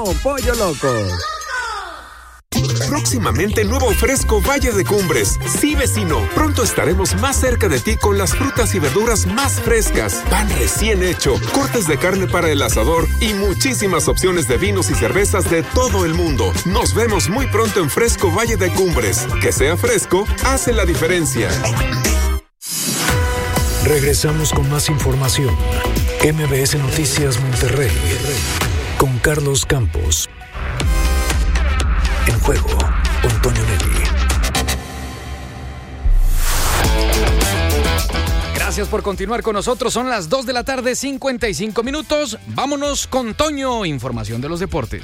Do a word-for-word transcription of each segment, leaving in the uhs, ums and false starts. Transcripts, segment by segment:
Pollo Loco. Próximamente nuevo Fresco Valle de Cumbres. Sí, vecino, pronto estaremos más cerca de ti con las frutas y verduras más frescas, pan recién hecho, cortes de carne para el asador y muchísimas opciones de vinos y cervezas de todo el mundo. Nos vemos muy pronto en Fresco Valle de Cumbres. Que sea fresco, hace la diferencia. Regresamos con más información. M B S Noticias Monterrey con Carlos Campos. En juego, con Toño Nelly. Gracias por continuar con nosotros. Son las dos de la tarde, cincuenta y cinco minutos. Vámonos con Toño, información de los deportes.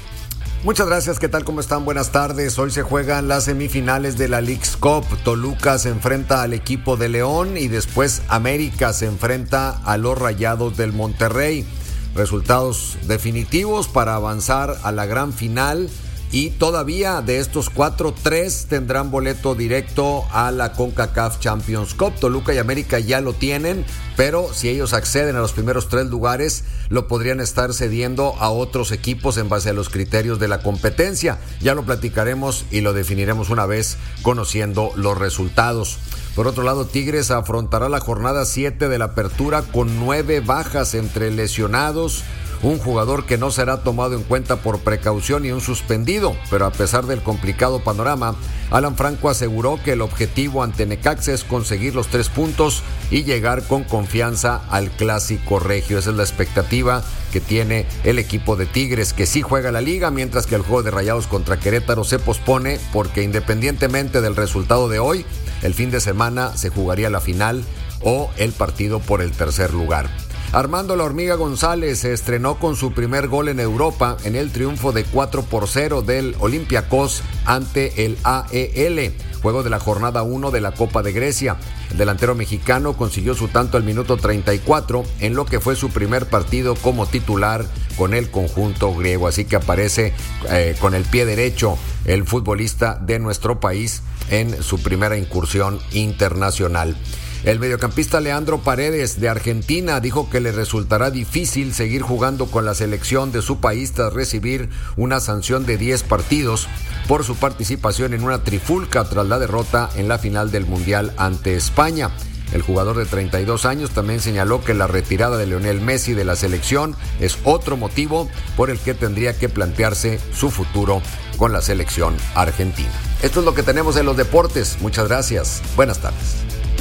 Muchas gracias, ¿qué tal? ¿Cómo están? Buenas tardes. Hoy se juegan las semifinales de la Leagues Cup. Toluca se enfrenta al equipo de León y después América se enfrenta a los Rayados del Monterrey. Resultados definitivos para avanzar a la gran final. Y todavía de estos cuatro, tres tendrán boleto directo a la CONCACAF Champions Cup. Toluca y América ya lo tienen, pero si ellos acceden a los primeros tres lugares, lo podrían estar cediendo a otros equipos en base a los criterios de la competencia. Ya lo platicaremos y lo definiremos una vez conociendo los resultados. Por otro lado, Tigres afrontará la jornada siete de la apertura con nueve bajas entre lesionados, un jugador que no será tomado en cuenta por precaución y un suspendido, pero a pesar del complicado panorama, Alan Franco aseguró que el objetivo ante Necaxa es conseguir los tres puntos y llegar con confianza al Clásico Regio. Esa es la expectativa que tiene el equipo de Tigres, que sí juega la liga, mientras que el juego de Rayados contra Querétaro se pospone porque independientemente del resultado de hoy, el fin de semana se jugaría la final o el partido por el tercer lugar. Armando La Hormiga González se estrenó con su primer gol en Europa en el triunfo de cuatro por cero del Olympiacos ante el A E L, juego de la jornada uno de la Copa de Grecia. El delantero mexicano consiguió su tanto al minuto treinta y cuatro en lo que fue su primer partido como titular con el conjunto griego, así que aparece eh, con el pie derecho el futbolista de nuestro país en su primera incursión internacional. El mediocampista Leandro Paredes de Argentina dijo que le resultará difícil seguir jugando con la selección de su país tras recibir una sanción de diez partidos por su participación en una trifulca tras la derrota en la final del Mundial ante España. El jugador de treinta y dos años también señaló que la retirada de Lionel Messi de la selección es otro motivo por el que tendría que plantearse su futuro con la selección argentina. Esto es lo que tenemos en los deportes. Muchas gracias. Buenas tardes.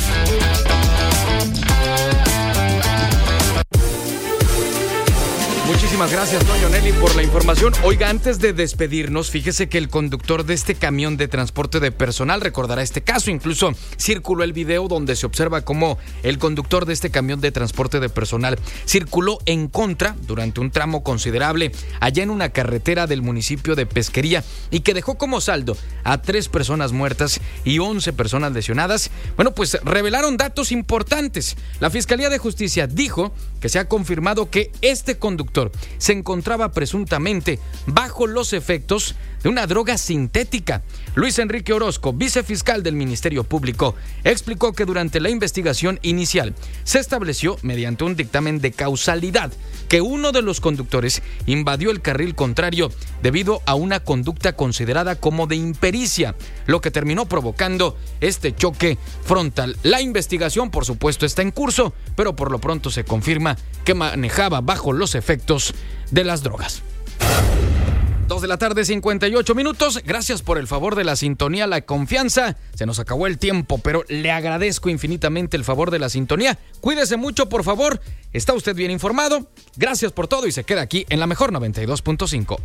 Muchísimas gracias, Toño Nelly, por la información. Oiga, antes de despedirnos, fíjese que el conductor de este camión de transporte de personal recordará este caso. Incluso circuló el video donde se observa cómo el conductor de este camión de transporte de personal circuló en contra durante un tramo considerable allá en una carretera del municipio de Pesquería y que dejó como saldo a tres personas muertas y once personas lesionadas. Bueno, pues revelaron datos importantes. La Fiscalía de Justicia dijo que se ha confirmado que este conductor se encontraba presuntamente bajo los efectos de una droga sintética. Luis Enrique Orozco, vicefiscal del Ministerio Público, explicó que durante la investigación inicial se estableció mediante un dictamen de causalidad que uno de los conductores invadió el carril contrario debido a una conducta considerada como de impericia, lo que terminó provocando este choque frontal. La investigación, por supuesto, está en curso, pero por lo pronto se confirma que manejaba bajo los efectos de las drogas. Dos de la tarde, cincuenta y ocho minutos. Gracias por el favor de la sintonía, la confianza. Se nos acabó el tiempo, pero le agradezco infinitamente el favor de la sintonía. Cuídese mucho, por favor. Está usted bien informado. Gracias por todo y se queda aquí en la mejor noventa y dos punto cinco.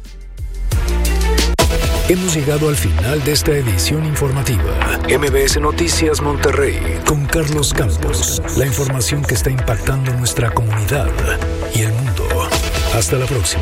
Hemos llegado al final de esta edición informativa. M B S Noticias Monterrey con Carlos Campos. La información que está impactando nuestra comunidad y el mundo. Hasta la próxima.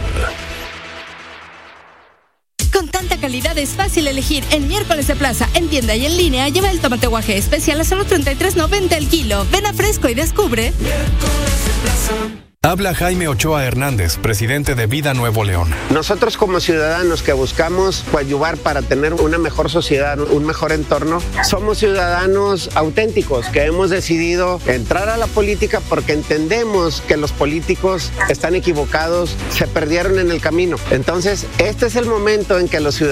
Con tanta calidad es fácil elegir. En Miércoles de Plaza, en tienda y en línea, lleva el tomate guaje especial a solo treinta y tres noventa el kilo. Ven a Fresco y descubre. Miércoles de Plaza. Habla Jaime Ochoa Hernández, presidente de Vida Nuevo León. Nosotros como ciudadanos que buscamos coadyuvar para tener una mejor sociedad, un mejor entorno, somos ciudadanos auténticos que hemos decidido entrar a la política porque entendemos que los políticos están equivocados, se perdieron en el camino. Entonces, este es el momento en que los ciudadanos